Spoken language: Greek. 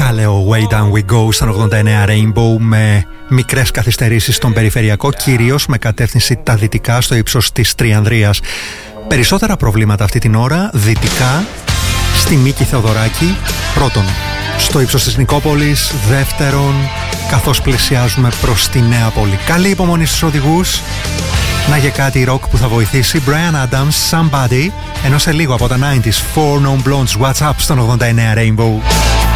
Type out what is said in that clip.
Κάλεο Way Down We Go στον 89 Rainbow, με μικρές καθυστερήσεις στον περιφερειακό, κυρίως με κατεύθυνση τα δυτικά στο ύψος της Τριανδρίας. Περισσότερα προβλήματα αυτή την ώρα δυτικά, στη Μίκη Θεοδωράκη πρώτον, στο ύψος της Νικόπολης δεύτερον, καθώς πλησιάζουμε προς τη Νέαπολη. Καλή υπομονή στους οδηγούς. Να για κάτι ροκ που θα βοηθήσει. Bryan Adams, Somebody, ενώ σε λίγο από τα 90s, Four Non Blondes, What's Up στον 89 Rainbow.